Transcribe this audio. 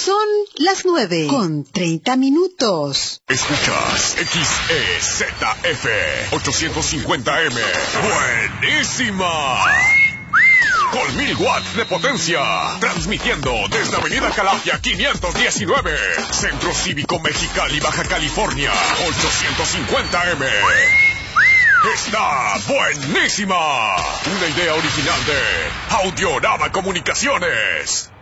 Son las 9:30. Escuchas XEZF 850M. ¡Buenísima! Con 1000 watts de potencia. Transmitiendo desde Avenida Calafia 519. Centro Cívico Mexicali, Baja California. 850M. ¡Está buenísima! Una idea original de Audiorama Comunicaciones.